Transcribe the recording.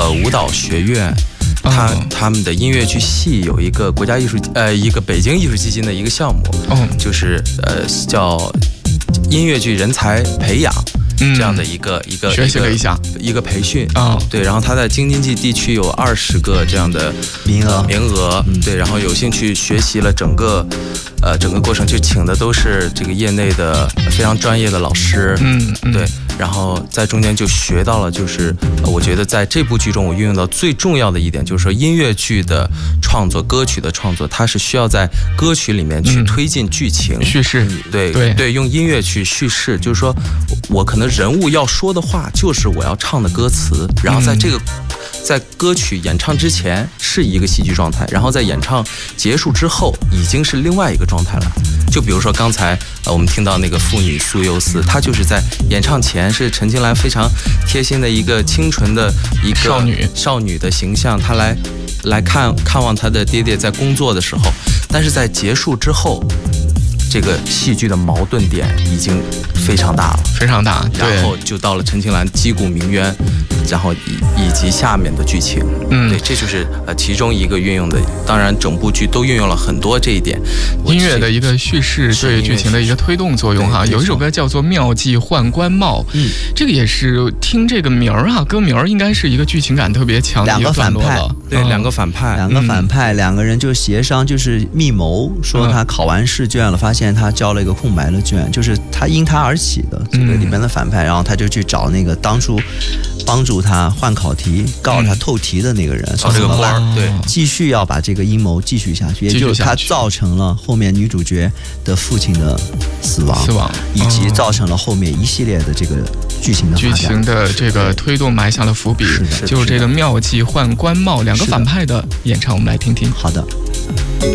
舞蹈学院。他们的音乐剧系有一个国家一个北京艺术基金的一个项目，就是叫音乐剧人才培养这样的一个学习了一下一个培训对，然后他在京津冀地区有20个这样的名额，对，然后有兴趣学习了整个过程，就请的都是这个业内的非常专业的老师，对，然后在中间就学到了，就是我觉得在这部剧中我运用到最重要的一点，就是说音乐剧的创作、歌曲的创作，它是需要在歌曲里面去推进剧情、 叙事， 对，用音乐去叙事，就是说我可能人物要说的话就是我要唱的歌词，然后在歌曲演唱之前是一个戏剧状态，然后在演唱结束之后已经是另外一个状态了。就比如说刚才我们听到那个妇女苏幼思，她就是在演唱前是陈金兰非常贴心的一个清纯的一个少女的形象，她来看望她的爹爹在工作的时候，但是在结束之后，这个戏剧的矛盾点已经非常大了， 非常大， 然后就到了陈金兰击鼓鸣冤，然后以及下面的剧情，对，这就是其中一个运用的。当然，整部剧都运用了很多这一点， 音乐的一个叙事对剧情的一个推动作用哈。有一首歌叫做《妙计宦官帽》，这个也是听这个名儿哈，歌名应该是一个剧情感特别强的一个段落了。 对，两个反派， 两个人就协商，就是密谋，说他考完试卷了，发现他交了一个空白的卷，就是他因他而起的这个里面的反派，然后他就去找那个当初帮助他换考题、告他透题的那个人， 这个官儿，对， 继续要把这个阴谋继续下去，也就是他造成了后面女主角的父亲的死亡，以及造成了后面一系列的这个剧情的这个推动埋下了伏笔。就是这个妙计宦官帽两个反派的演唱，我们来听听。 好的。